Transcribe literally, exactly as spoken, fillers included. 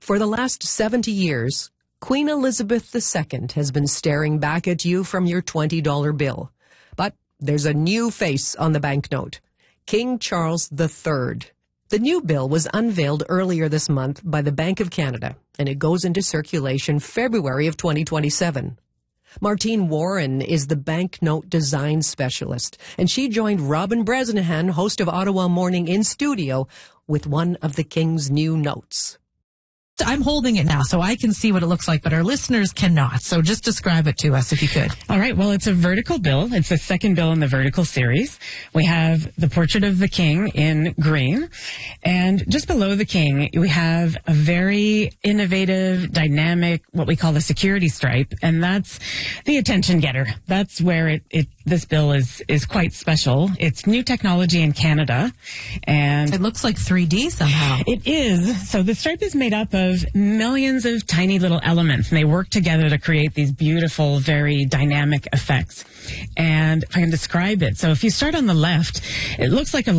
For the last seventy years, Queen Elizabeth the Second has been staring back at you from your twenty dollar bill. But there's a new face on the banknote, King Charles the Third. The new bill was unveiled earlier this month by the Bank of Canada, and it goes into circulation February of twenty twenty-seven. Martine Warren is the banknote design specialist, and she joined Robin Bresnahan, host of Ottawa Morning, in studio with one of the King's new notes. I'm holding it now, so I can see what it looks like, but our listeners cannot. So just describe it to us, if you could. All right. Well, it's a vertical bill. It's the second bill in the vertical series. We have the portrait of the king in green. And just below the king, we have a very innovative, dynamic, what we call the security stripe. And that's the attention getter. That's where it, it this bill is, is quite special. It's new technology in Canada. And it looks like three D somehow. It is. So the stripe is made up of millions of tiny little elements, and they work together to create these beautiful, very dynamic effects. And if I can describe it, so if you start on the left, it looks like a